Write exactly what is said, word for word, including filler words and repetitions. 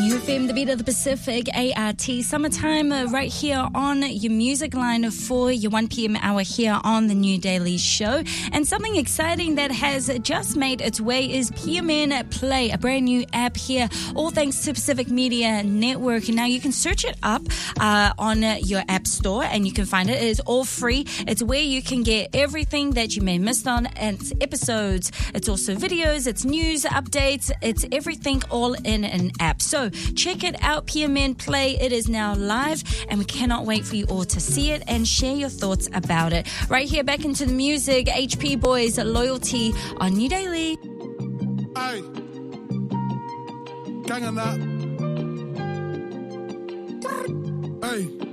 New F M, the beat of the Pacific, A R T, summertime uh, right here on your music line for your one p.m. hour here on the New Daily Show. And something exciting that has just made its way is P M N Play, a brand new app here, all thanks to Pacific Media Network. Now you can search it up uh, on your app store and you can find it. It is all free. It's where you can get everything that you may have missed on. It's episodes, it's also videos, it's news, updates, it's everything all in an app. So check it out, P M N Play. It is now live and we cannot wait for you all to see it and share your thoughts about it. Right here, back into the music, H P Boys, Loyalty on New Daily. Hey, gang on that. Hey.